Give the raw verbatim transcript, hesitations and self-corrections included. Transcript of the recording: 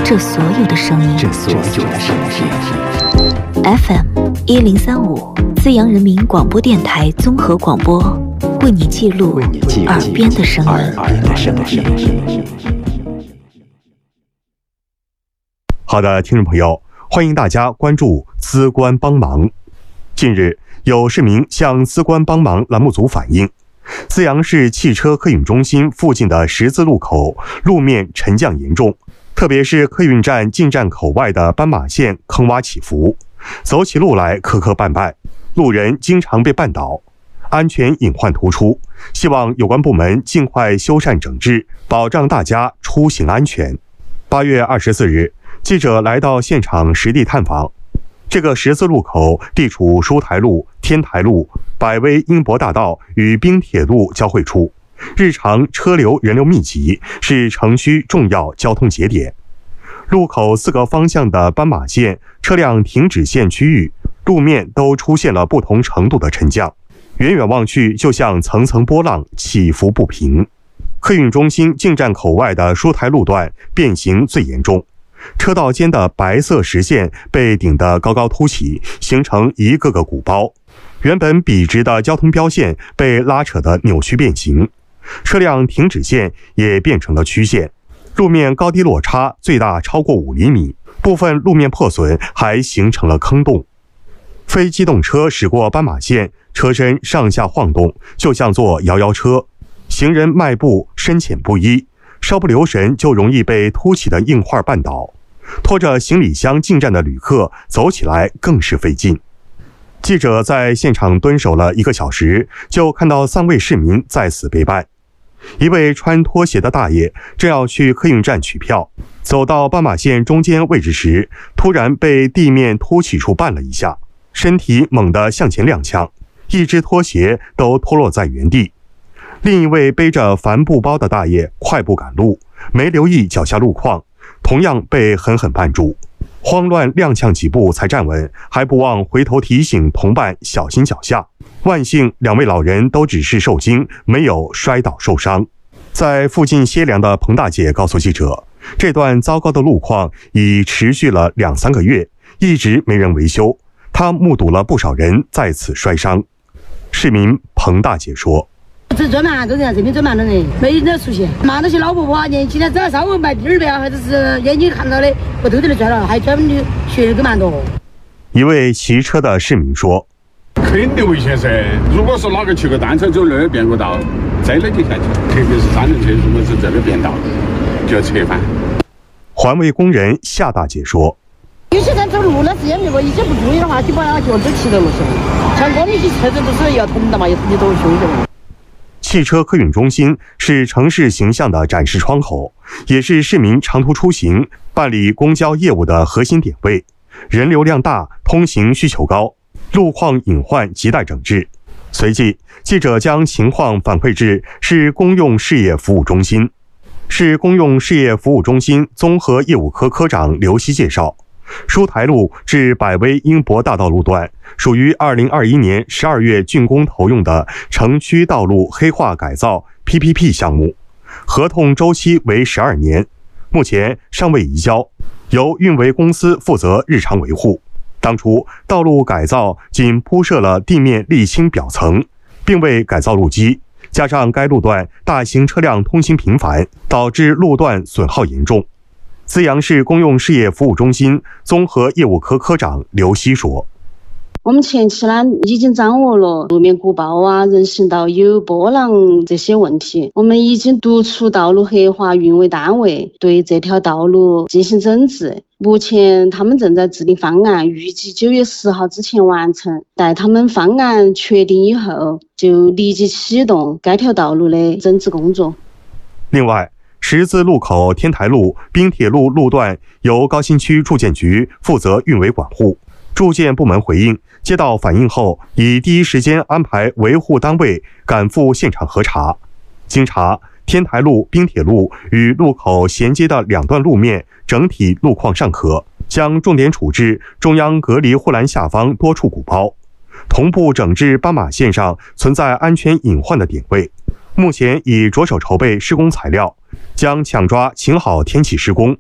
这所有的声音， 这所有的声音。 F M 一零三五，资阳人民广播电台综合广播，为你记录耳边的声音。 耳边的声音。 好的，听众朋友，欢迎大家关注资官帮忙。近日，有市民向资官帮忙栏目组反映，资阳市汽车客运中心附近的十字路口路面沉降严重，特别是客运站进站口外的斑马线坑洼起伏，走起路来磕磕绊绊，路人经常被绊倒，安全隐患突出，希望有关部门尽快修缮整治，保障大家出行安全。八月二十四日，记者来到现场实地探访。这个十字路口地处书台路、天台路、百威英博大道与滨铁路交汇处，日常车流人流密集，是城区重要交通节点。路口四个方向的斑马线、车辆停止线区域，路面都出现了不同程度的沉降，远远望去就像层层波浪，起伏不平。客运中心进站口外的书台路段变形最严重，车道间的白色实线被顶得高高凸起，形成一个个鼓包，原本笔直的交通标线被拉扯得扭曲变形，车辆停止线也变成了曲线，路面高低落差最大超过五厘米，部分路面破损还形成了坑洞。非机动车驶过斑马线，车身上下晃动，就像坐摇摇车，行人迈步深浅不一，稍不留神就容易被凸起的硬块绊倒，拖着行李箱进站的旅客走起来更是费劲。记者在现场蹲守了一个小时，就看到三位市民在此被绊。一位穿拖鞋的大爷正要去客运站取票，走到斑马线中间位置时，突然被地面凸起处绊了一下，身体猛地向前踉跄，一只拖鞋都脱落在原地。另一位背着帆布包的大爷快步赶路，没留意脚下路况，同样被狠狠绊住，慌乱踉跄几步才站稳，还不忘回头提醒同伴小心脚下。万幸两位老人都只是受惊，没有摔倒受伤。在附近歇凉的彭大姐告诉记者，这段糟糕的路况已持续了两三个月，一直没人维修，她目睹了不少人在此摔伤。市民彭大姐说， 这转慢都这样，这边转慢的人没人出现，骂那些老婆婆年轻的，只要稍微慢点儿呗，或者是眼睛看到的，我都在那转了，还专门的学个慢多。 一位骑车的市民说， 肯定危险噻！如果说哪个骑个单车走那儿变过道，真的就下去，特别是三轮车，如果是这个变道，就要侧翻。 环卫工人夏大姐说， 有些人走路呢，是因为我一些不注意的话，就把那个脚都骑到路上。像我们这车子都是要疼的嘛，也也都凶的。 汽车客运中心是城市形象的展示窗口，也是市民长途出行、办理公交业务的核心点位，人流量大，通行需求高，路况隐患亟待整治。随即，记者将情况反馈至市公用事业服务中心。市公用事业服务中心综合业务科科长刘希介绍，书台路至百威英博大道路段属于二零二一年十二月竣工投用的城区道路黑化改造 P P P 项目，合同周期为十二年，目前尚未移交，由运维公司负责日常维护。当初道路改造仅铺设了地面沥青表层，并未改造路基，加上该路段大型车辆通行频繁，导致路段损耗严重。资阳市公用事业服务中心综合业务科科长刘希说， 我们前期呢已经掌握了路面鼓包啊、人行道有波浪这些问题，我们已经督促道路黑化运维单位对这条道路进行整治。目前他们正在制定方案，预计九月十号之前完成。待他们方案确定以后，就立即启动该条道路的整治工作。 另外，十字路口天台路、滨铁路路段由高新区住建局负责运维管护。住建部门回应，接到反映后，已第一时间安排维护单位赶赴现场核查。经查，天台路、滨铁路与路口衔接的两段路面整体路况尚可，将重点处置中央隔离护栏下方多处鼓包，同步整治斑马线上存在安全隐患的点位。目前已着手筹备施工材料，将抢抓晴好天气施工，